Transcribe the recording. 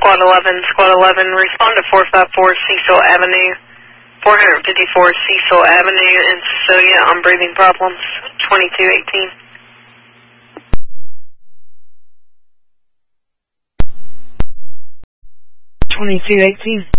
Squad 11, respond to 454 Cecil Avenue, 454 Cecil Avenue in Cecilia on breathing problems, 2218. 2218.